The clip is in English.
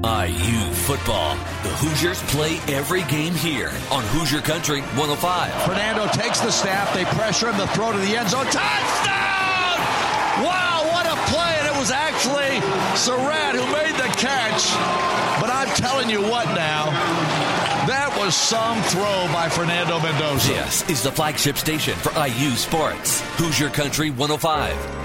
IU football. The Hoosiers play every game here on Hoosier Country 105. Fernando takes the snap. They pressure him to throw to the end zone. Touchdown! Wow, what a play. And it was actually Surratt who made the catch. But I'm telling you what now. That was some throw by Fernando Mendoza. This is the flagship station for IU Sports. Hoosier Country 105.